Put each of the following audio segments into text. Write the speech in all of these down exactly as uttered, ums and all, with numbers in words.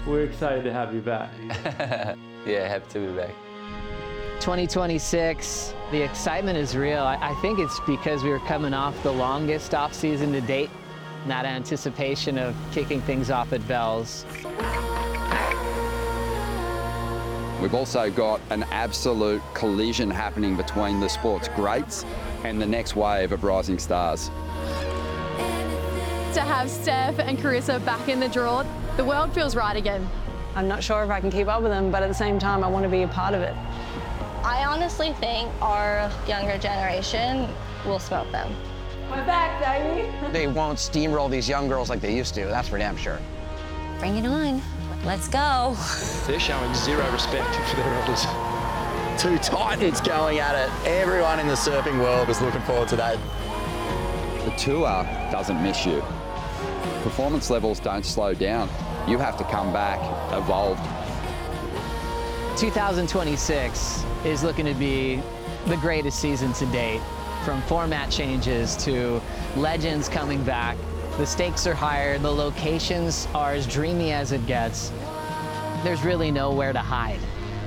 We're excited to have you back. Yeah, happy to be back. twenty twenty-six, the excitement is real. I, I think it's because we were coming off the longest off-season to date, and that anticipation of kicking things off at Bells. We've also got an absolute collision happening between the sport's greats and the next wave of rising stars. To have Steph and Carissa back in the draw, the world feels right again. I'm not sure if I can keep up with them, but at the same time, I want to be a part of it. I honestly think our younger generation will smoke them. We're back, baby. They won't steamroll these young girls like they used to, that's for damn sure. Bring it on. Let's go. They're showing zero respect for their elders. Two titans going at it. Everyone in the surfing world is looking forward to that. The tour doesn't miss you. Performance levels don't slow down. You have to come back evolved. two thousand twenty-six is looking to be the greatest season to date. From format changes to legends coming back, the stakes are higher, the locations are as dreamy as it gets. There's really nowhere to hide.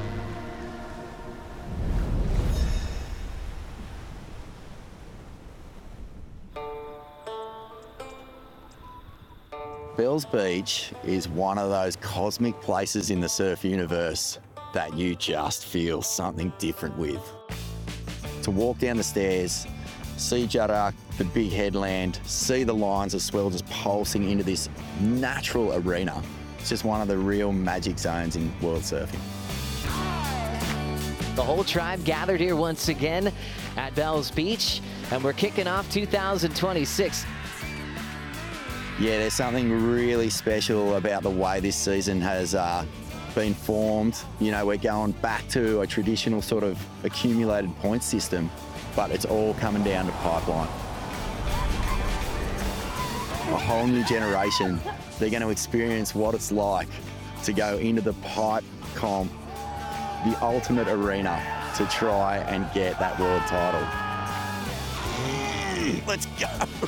Bells Beach is one of those cosmic places in the surf universe that you just feel something different with. To walk down the stairs, see Juddark, the big headland, see the lines of swell just pulsing into this natural arena. It's just one of the real magic zones in world surfing. The whole tribe gathered here once again at Bells Beach, and we're kicking off two thousand twenty-six. Yeah, there's something really special about the way this season has uh, been formed. You know, we're going back to a traditional sort of accumulated point system, but it's all coming down to pipeline. A whole new generation, they're going to experience what it's like to go into the pipe comp, the ultimate arena, to try and get that world title. Let's go.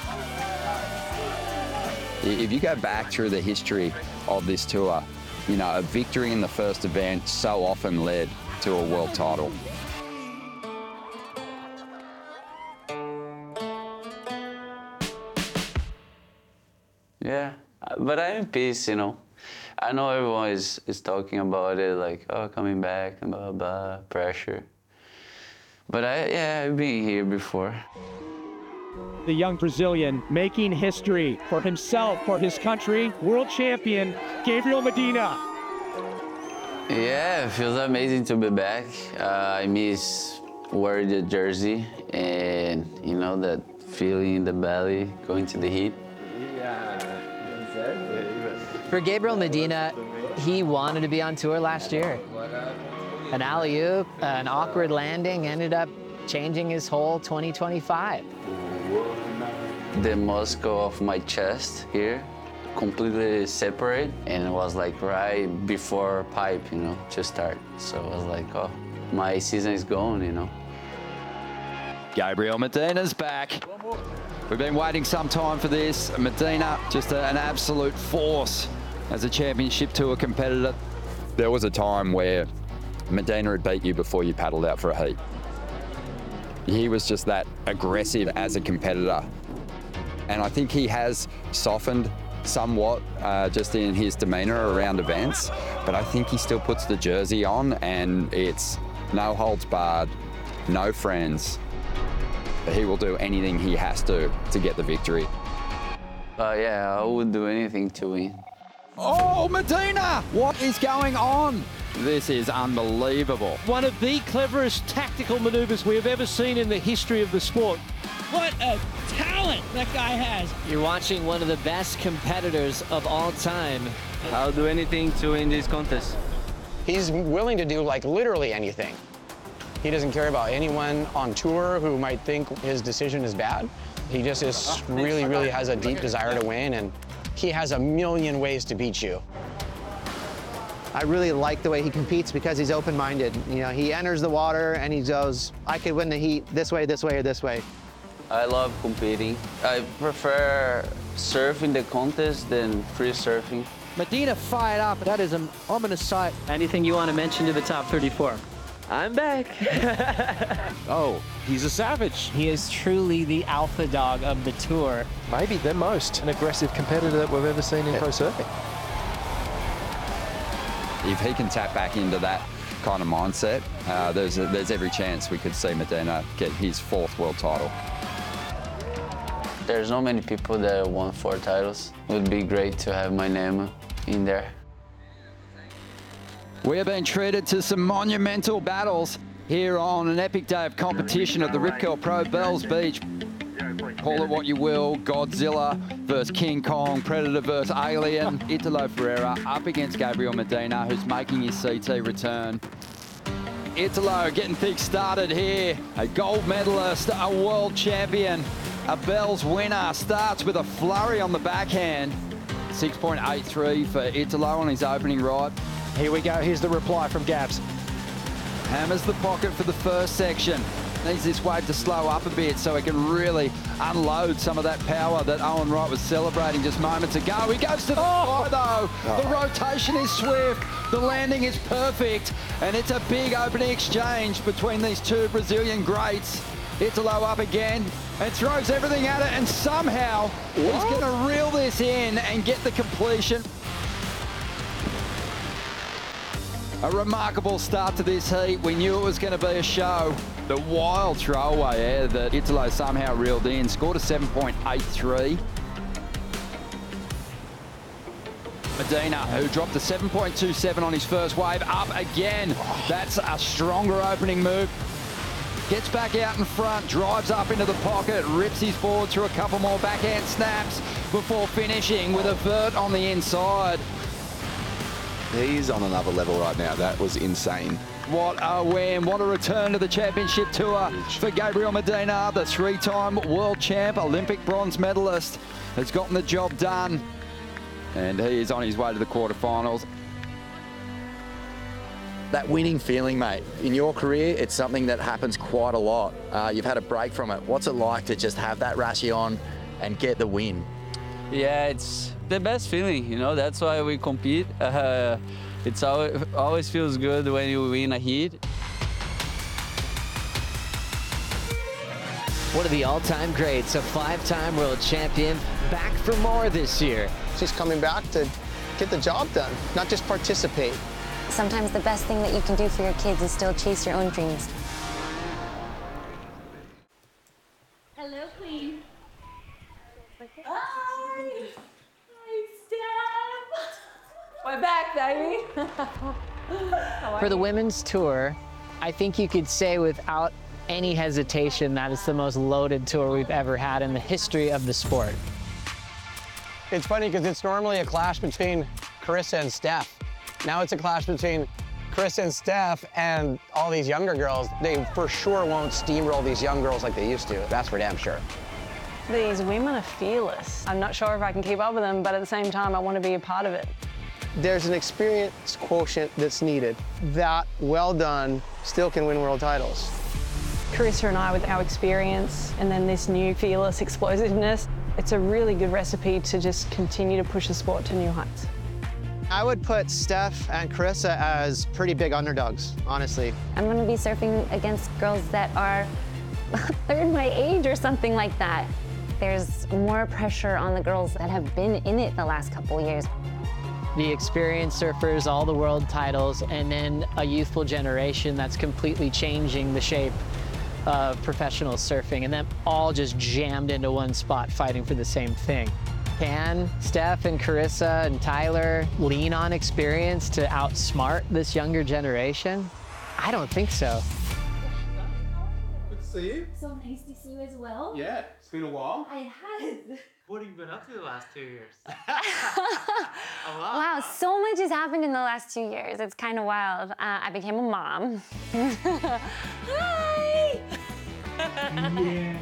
If you go back through the history of this tour, you know, a victory in the first event so often led to a world title. Yeah, but I'm in peace, you know. I know everyone is, is talking about it, like, oh, coming back, and blah, blah, pressure. But I, yeah, I've been here before. The young Brazilian making history for himself, for his country, world champion, Gabriel Medina. Yeah, it feels amazing to be back. Uh, I miss wearing the jersey and, you know, that feeling in the belly, going to the heat. For Gabriel Medina, he wanted to be on tour last year. An alley-oop, an awkward landing ended up changing his whole twenty twenty-five. The muscle of my chest here completely separate, and it was like right before pipe, you know, to start. So I was like, oh, my season is gone, you know. Gabriel Medina's back. We've been waiting some time for this. Medina, just a, an absolute force as a championship tour competitor. There was a time where Medina had beat you before you paddled out for a heat. He was just that aggressive as a competitor. And I think he has softened somewhat uh, just in his demeanor around events, but I think he still puts the jersey on and it's no holds barred, no friends. He will do anything he has to to get the victory. Uh, yeah, I would do anything to win. Oh, Medina! What is going on? This is unbelievable. One of the cleverest tactical maneuvers we have ever seen in the history of the sport. What a talent that guy has. You're watching one of the best competitors of all time. I'll do anything to win this contest. He's willing to do like literally anything. He doesn't care about anyone on tour who might think his decision is bad. He just is really, really has a deep desire to win, and he has a million ways to beat you. I really like the way he competes because he's open-minded. You know, he enters the water and he goes, I could win the heat this way, this way, or this way. I love competing. I prefer surfing the contest than free surfing. Medina fired up. That is an ominous sight. Anything you want to mention to the top thirty-four? I'm back. Oh, he's a savage. He is truly the alpha dog of the tour. Maybe the most an aggressive competitor that we've ever seen in pro surfing. If he can tap back into that kind of mindset, uh, there's, a, there's every chance we could see Medina get his fourth world title. There's not many people that won four titles. It would be great to have my name in there. We have been treated to some monumental battles here on an epic day of competition at the Rip Curl Pro Bells Beach. Call it what you will, Godzilla versus King Kong, Predator versus Alien. Italo Ferreira up against Gabriel Medina, who's making his C T return. Italo getting things started here. A gold medalist, a world champion, a Bells winner. Starts with a flurry on the backhand. six point eight three for Italo on his opening ride. Here we go. Here's the reply from Gabs. Hammers the pocket for the first section. Needs this wave to slow up a bit so he can really unload some of that power that Owen Wright was celebrating just moments ago. He goes to the fly though. Oh. The rotation is swift. The landing is perfect. And it's a big opening exchange between these two Brazilian greats. Italo up again and throws everything at it, and somehow what? he's going to reel this in and get the completion. A remarkable start to this heat. We knew it was going to be a show. The wild throwaway air that Italo somehow reeled in, scored a seven point eight three. Medina, who dropped a seven point two seven on his first wave, up again. That's a stronger opening move. Gets back out in front, drives up into the pocket, rips his board through a couple more backhand snaps before finishing with a vert on the inside. He's on another level right now. That was insane. What a win. What a return to the championship tour for Gabriel Medina, the three-time world champ, Olympic bronze medalist, has gotten the job done. And he is on his way to the quarterfinals. That winning feeling, mate, in your career, it's something that happens quite a lot. Uh, you've had a break from it. What's it like to just have that Rashi on and get the win? Yeah, it's the best feeling, you know, that's why we compete. Uh, it's always, always feels good when you win a heat. One of the all-time greats, a five-time world champion, back for more this year. She's coming back to get the job done, not just participate. Sometimes the best thing that you can do for your kids is still chase your own dreams. Hello, Queen. Hi. Hi, Steph. We're back, baby. For the women's tour, I think you could say without any hesitation that it's the most loaded tour we've ever had in the history of the sport. It's funny because it's normally a clash between Carissa and Steph. Now it's a clash between Chris and Steph and all these younger girls. They for sure won't steamroll these young girls like they used to. That's for damn sure. These women are fearless. I'm not sure if I can keep up with them, but at the same time, I want to be a part of it. There's an experience quotient that's needed. That, well done, still can win world titles. Carissa and I, with our experience, and then this new fearless explosiveness, it's a really good recipe to just continue to push the sport to new heights. I would put Steph and Carissa as pretty big underdogs, honestly. I'm going to be surfing against girls that are third my age or something like that. There's more pressure on the girls that have been in it the last couple years. The experienced surfers, all the world titles, and then a youthful generation that's completely changing the shape of professional surfing, and them all just jammed into one spot fighting for the same thing. Can Steph and Carissa and Tyler lean on experience to outsmart this younger generation? I don't think so. Good to see you. So nice to see you as well. Yeah, it's been a while. I have. What have you been up to the last two years? Wow, so much has happened in the last two years. It's kind of wild. Uh, I became a mom. Hi! Yeah.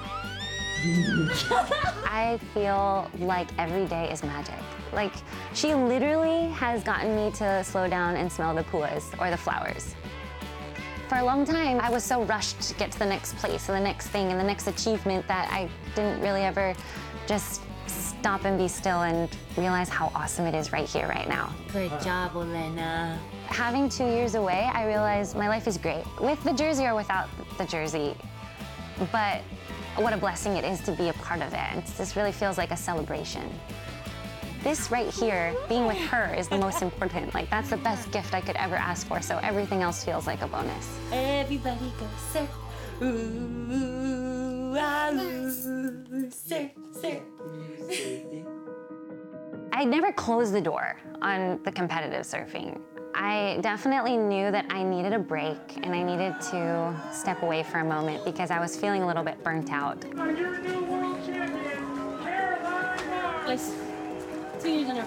I feel like every day is magic. Like, she literally has gotten me to slow down and smell the puas or the flowers. For a long time, I was so rushed to get to the next place and the next thing and the next achievement that I didn't really ever just stop and be still and realize how awesome it is right here, right now. Good job, Olena. Having two years away, I realized my life is great, with the jersey or without the jersey. But what a blessing it is to be a part of it. It's, this really feels like a celebration. This right here, being with her, is the most important. Like, that's the best gift I could ever ask for, so everything else feels like a bonus. Everybody go say, ooh, ah, ooh, say, say. I never closed the door on the competitive surfing. I definitely knew that I needed a break and I needed to step away for a moment because I was feeling a little bit burnt out. Let's see you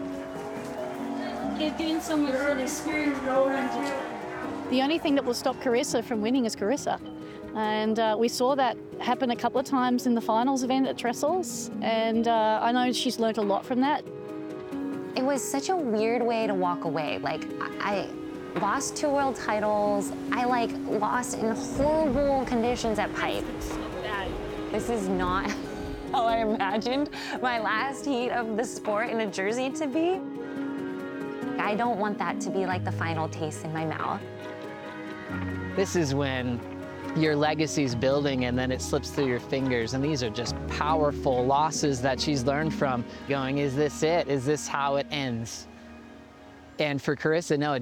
Get in somewhere for the spirit. The only thing that will stop Carissa from winning is Carissa. And uh, we saw that happen a couple of times in the finals event at Trestles. And uh, I know she's learned a lot from that. It was such a weird way to walk away. Like, I lost two world titles. I like lost in horrible conditions at Pipe. This is not how I imagined my last heat of the sport in a jersey to be. I don't want that to be like the final taste in my mouth. This is when your legacy's building and then it slips through your fingers, and these are just powerful losses that she's learned from, going, is this it? Is this how it ends? And for Carissa, no,